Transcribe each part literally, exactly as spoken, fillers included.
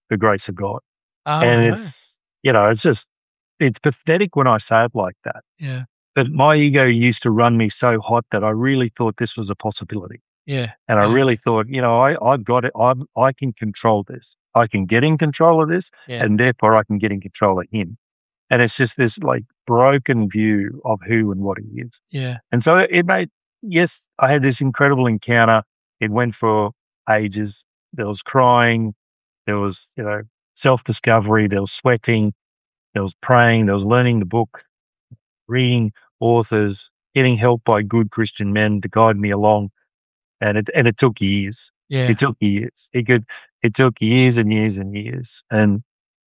the grace of God. Oh, and right. it's, you know, it's just, it's pathetic when I say it like that. Yeah. But my ego used to run me so hot that I really thought this was a possibility. Yeah. And I Yeah. really thought, you know, I, I've got it. I'm, I can control this. I can get in control of this, Yeah. and therefore I can get in control of him. And it's just this like broken view of who and what he is. Yeah. And so it made, yes, I had this incredible encounter. It went for ages. There was crying. There was, you know, self-discovery. There was sweating. There was praying. There was learning the book, reading authors, getting help by good Christian men to guide me along. And it, and it took years. Yeah. It took years. It could, it took years and years and years. And,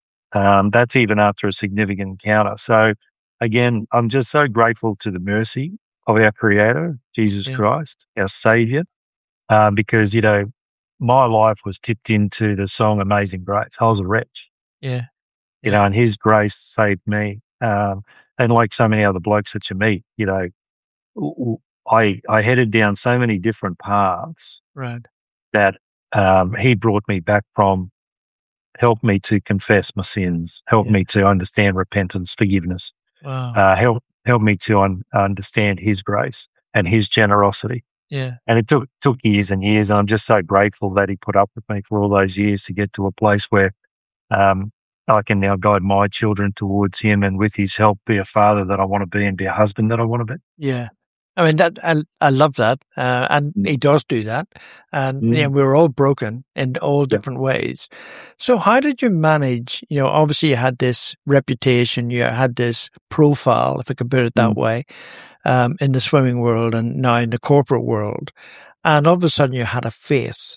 um, that's even after a significant encounter. So again, I'm just so grateful to the mercy of our Creator, Jesus Yeah. Christ, our Savior, um, because, you know, my life was tipped into the song Amazing Grace. I was a wretch, Yeah. you Yeah. know, and his grace saved me. Um, and like so many other blokes that you meet, you know, w- w- I, I headed down so many different paths Right. that, um, he brought me back from, helped me to confess my sins, helped Yeah. me to understand repentance, forgiveness, Wow. uh, help, help me to un- understand his grace and his generosity. Yeah. And it took, took years and years. And I'm just so grateful that he put up with me for all those years to get to a place where, um, I can now guide my children towards him, and with his help, be a father that I want to be and be a husband that I want to be. Yeah. I mean, that, I, I love that. Uh, and he does do that. And, Mm. yeah, we're all broken in all Yeah. different ways. So how did you manage, you know, obviously you had this reputation, you had this profile, if I could put it that Mm. way, um, in the swimming world and now in the corporate world. And all of a sudden you had a faith.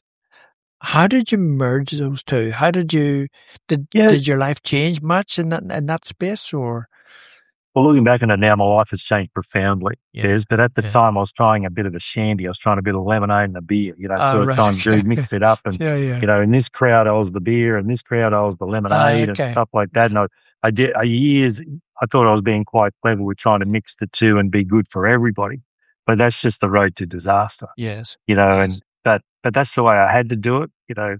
How did you merge those two? How did you, did, Yeah. did your life change much in that, in that space, or? Well, looking back on it now, my life has changed profoundly. Yeah. Yes, but at the Yeah. time, I was trying a bit of a shandy. I was trying a bit of lemonade and a beer, you know, Ah, sort of right. trying to Okay. do, mix it up. And, Yeah. Yeah. you know, in this crowd, I was the beer, and this crowd, I was the Ah, lemonade and okay. stuff like that. And I, I did, I years, I thought I was being quite clever with trying to mix the two and be good for everybody. But that's just the road to disaster, Yes. you know, Yes. and but, but that's the way I had to do it. You know,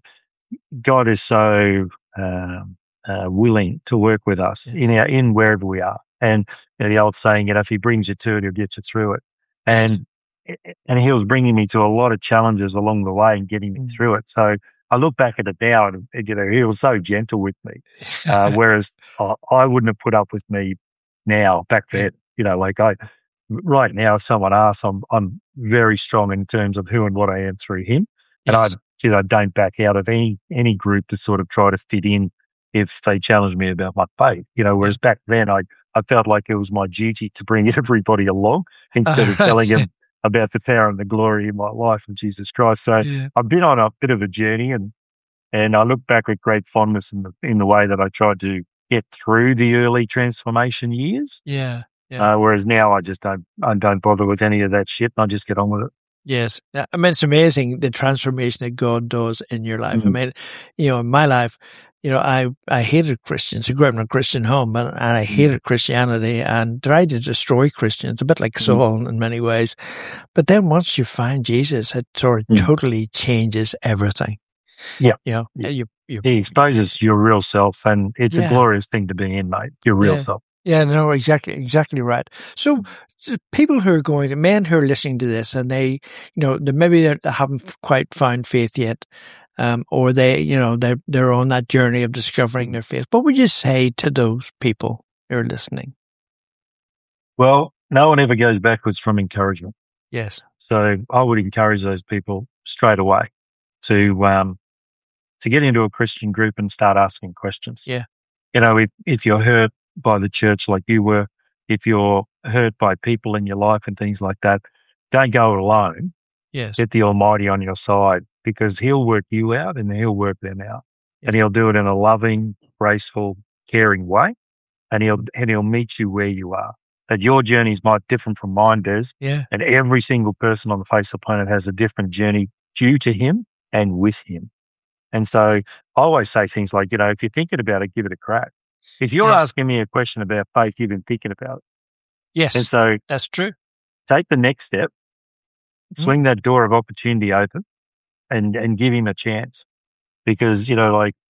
God is so, um, uh, willing to work with us Yes. in our, in wherever we are. And, you know, the old saying, you know, if he brings you to it, he'll get you through it. Yes. And, and he was bringing me to a lot of challenges along the way and getting me Mm. through it. So I look back at it now and, you know, he was so gentle with me. Uh, whereas I, I wouldn't have put up with me now back Yeah. then, you know, like I, right now, if someone asks, I'm, I'm very strong in terms of who and what I am through him. And I, Yes. you know, don't back out of any, any group to sort of try to fit in if they challenge me about my faith, you know, whereas back then I, I felt like it was my duty to bring everybody along instead of All telling right. them about the power and the glory in my life of Jesus Christ. So Yeah. I've been on a bit of a journey, and, and I look back with great fondness in the, in the way that I tried to get through the early transformation years. Yeah. Yeah. Uh, whereas now I just don't, I don't bother with any of that shit. I just get on with it. Yes. I mean, it's amazing the transformation that God does in your life. I Mm. mean, you know, in my life, you know, I, I hated Christians. I grew up in a Christian home, and, and I hated Christianity and tried to destroy Christians, a bit like Mm. Saul in many ways. But then once you find Jesus, it sort of Mm. totally changes everything. Yeah. You know, Yeah. you, you, He exposes your real self, and it's a yeah. glorious thing to be in, mate. Your real Yeah. self. Yeah, no, exactly, exactly right. So, so people who are going to, men who are listening to this, and they, you know, they maybe they haven't quite found faith yet, um, or they, you know, they're, they're on that journey of discovering their faith. What would you say to those people who are listening? Well, no one ever goes backwards from encouragement. Yes. So I would encourage those people straight away to, um, to get into a Christian group and start asking questions. Yeah. You know, if, if you're hurt by the church like you were, if you're hurt by people in your life and things like that, don't go alone. Yes. Get the Almighty on your side, because he'll work you out and he'll work them out. Yeah. And he'll do it in a loving, graceful, caring way. And he'll, and he'll meet you where you are. That your journeys might differ from mine does. Yeah. And every single person on the face of the planet has a different journey due to him and with him. And so I always say things like, you know, if you're thinking about it, give it a crack. If you're Yes. asking me a question about faith, you've been thinking about it. Yes. And so That's true. take the next step, Mm. swing that door of opportunity open, and, and give him a chance. Because, you know, like